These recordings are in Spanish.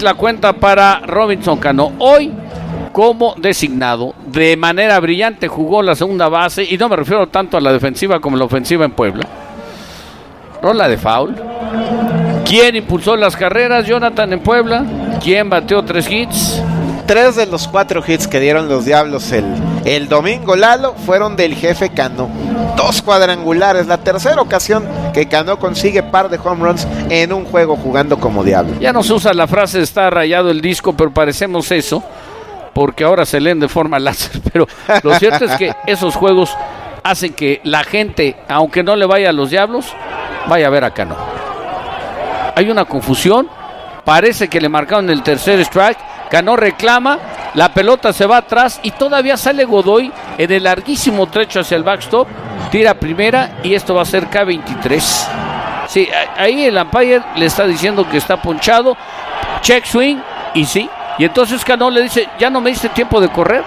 la cuenta para Robinson Cano. Hoy, como designado, de manera brillante jugó la segunda base, y no me refiero tanto a la defensiva como a la ofensiva en Puebla. Rola de foul. ¿Quién impulsó las carreras, Jonathan, en Puebla? ¿Quién bateó 3 hits? 3 de los 4 hits que dieron los Diablos el domingo, Lalo, fueron del jefe Cano. 2 cuadrangulares, la tercera ocasión que Cano consigue par de home runs en un juego jugando como Diablo. Ya no se usa la frase está rayado el disco, pero parecemos eso, porque ahora se leen de forma láser. Pero lo cierto es que esos juegos hacen que la gente, aunque no le vaya a los Diablos, vaya a ver a Cano. Hay una confusión, parece que le marcaron el tercer strike. Cano reclama, la pelota se va atrás y todavía sale Godoy en el larguísimo trecho hacia el backstop, tira primera y esto va a ser K23. Sí, ahí el umpire le está diciendo que está ponchado, check swing, y sí, y entonces Cano le dice, ya no me diste tiempo de correr.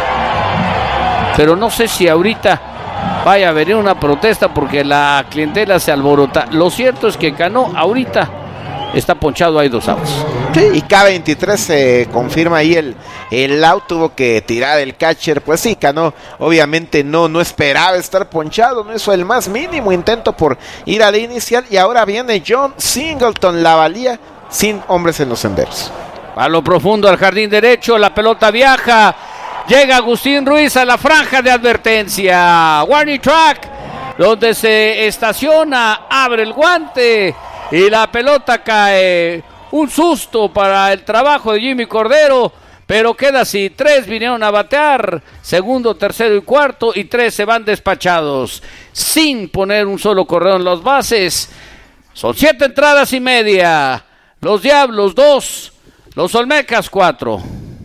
Pero no sé si ahorita vaya a venir una protesta porque la clientela se alborota. Lo cierto es que Cano ahorita está ponchado, hay 2 outs. Sí, y K23 se confirma ahí el out, tuvo que tirar el catcher. Pues sí, Cano obviamente no esperaba estar ponchado, no hizo el más mínimo intento por ir al inicial, y ahora viene John Singleton, la valía, sin hombres en los senderos. A lo profundo al jardín derecho, la pelota viaja, llega Agustín Ruiz a la franja de advertencia, warning track, donde se estaciona, abre el guante y la pelota cae. Un susto para el trabajo de Jimmy Cordero, pero queda así. 3 vinieron a batear, segundo, tercero y cuarto, y 3 se van despachados, sin poner un solo corredor en las bases. Son 7 entradas y media. Los Diablos 2, los Olmecas 4.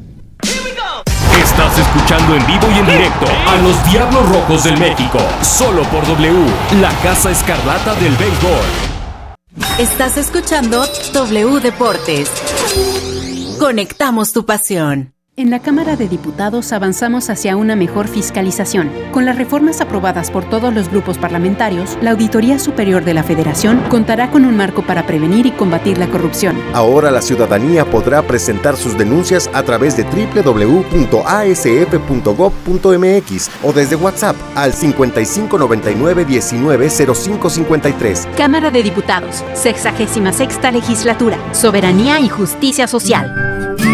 Estás escuchando en vivo y en directo a los Diablos Rojos del México, solo por W, la Casa Escarlata del béisbol. Estás escuchando W Deportes. Conectamos tu pasión. En la Cámara de Diputados avanzamos hacia una mejor fiscalización. Con las reformas aprobadas por todos los grupos parlamentarios, la Auditoría Superior de la Federación contará con un marco para prevenir y combatir la corrupción. Ahora la ciudadanía podrá presentar sus denuncias a través de www.asf.gov.mx o desde WhatsApp al 5599-190553. Cámara de Diputados, 66ª Legislatura, Soberanía y Justicia Social.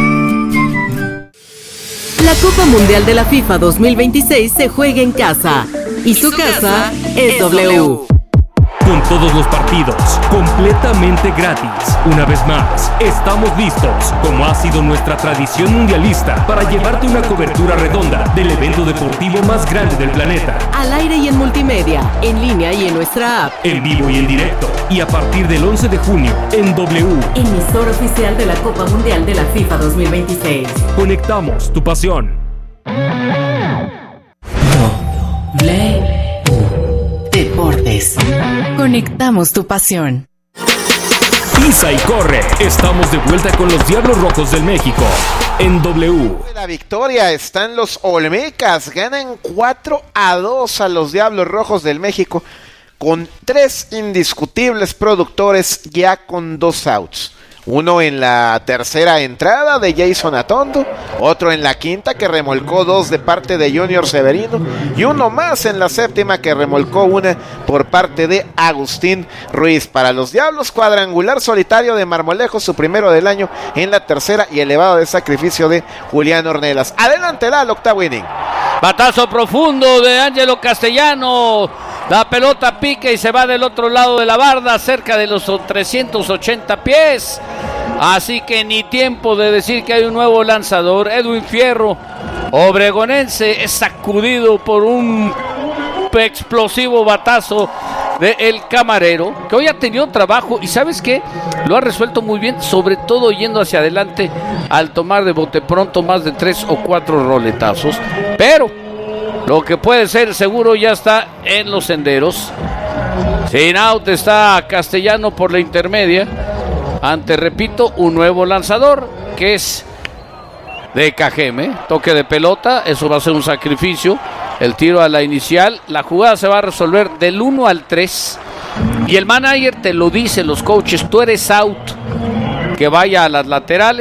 La Copa Mundial de la FIFA 2026 se juega en casa y su casa es W. Con todos los partidos completamente gratis. Una vez más, estamos listos, como ha sido nuestra tradición mundialista, para llevarte una cobertura redonda del evento deportivo más grande del planeta. Al aire y en multimedia, en línea y en nuestra app. En vivo y en directo. Y a partir del 11 de junio, en W. Emisor oficial de la Copa Mundial de la FIFA 2026. Conectamos tu pasión. Deportes. Conectamos tu pasión. Pisa y corre. Estamos de vuelta con los Diablos Rojos del México en W. La victoria están los Olmecas. Ganan 4-2 a los Diablos Rojos del México con 3 indiscutibles productores ya con 2 outs. Uno en la tercera entrada de Jason Atondo, otro en la quinta que remolcó 2 de parte de Junior Severino y uno más en la séptima que remolcó 1 por parte de Agustín Ruiz. Para los Diablos, cuadrangular solitario de Marmolejo, su primero del año en la tercera, y elevado de sacrificio de Julián Ornelas. Adelante al octavo inning. Batazo profundo de Ángelo Castellano. La pelota pica y se va del otro lado de la barda, cerca de los 380 pies. Así que ni tiempo de decir que hay un nuevo lanzador. Edwin Fierro, obregonense, es sacudido por un explosivo batazo de El Camarero, que hoy ha tenido trabajo y ¿sabes qué? Lo ha resuelto muy bien, sobre todo yendo hacia adelante al tomar de bote pronto más de 3 o 4 roletazos. Pero lo que puede ser seguro ya está en los senderos. Sin out está Castellano por la intermedia. Ante, repito, un nuevo lanzador que es de Cajeme. Toque de pelota, eso va a ser un sacrificio. El tiro a la inicial. La jugada se va a resolver del 1 al 3. Y el manager te lo dice, los coaches, tú eres out. Que vaya a las laterales.